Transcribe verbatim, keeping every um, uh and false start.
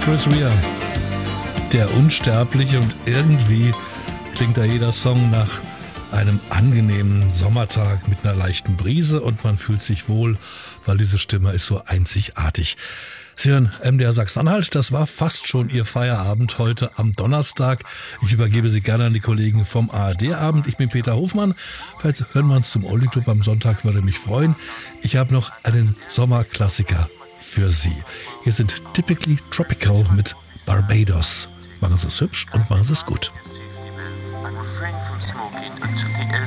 Chris Rea, der Unsterbliche, und irgendwie klingt da jeder Song nach einem angenehmen Sommertag mit einer leichten Brise und man fühlt sich wohl, weil diese Stimme ist so einzigartig. Sie hören M D R Sachsen-Anhalt, das war fast schon Ihr Feierabend heute am Donnerstag. Ich übergebe Sie gerne an die Kollegen vom A R D-Abend. Ich bin Peter Hofmann. Vielleicht hören wir uns zum Oldie Club am Sonntag, würde mich freuen. Ich habe noch einen Sommerklassiker für Sie. Hier sind Typically Tropical mit Barbados. Machen Sie es hübsch und machen Sie es gut. And refrain from smoking until